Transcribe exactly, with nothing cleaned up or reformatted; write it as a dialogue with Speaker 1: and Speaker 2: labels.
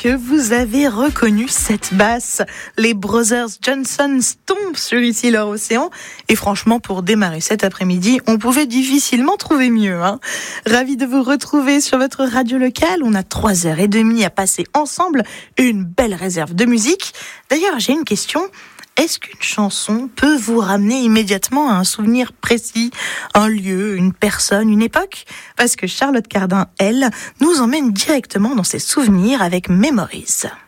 Speaker 1: que vous avez reconnu cette basse? Les Brothers Johnson tombent sur Ici leur océan. Et franchement, pour démarrer cet après-midi, on pouvait difficilement trouver mieux. Hein. Ravi de vous retrouver sur votre radio locale. On a trois heures et demie à passer ensemble. Une belle réserve de musique. D'ailleurs, j'ai une question. Est-ce qu'une chanson peut vous ramener immédiatement à un souvenir précis, un lieu, une personne, une époque? Parce que Charlotte Cardin, elle, nous emmène directement dans ses souvenirs avec Memories.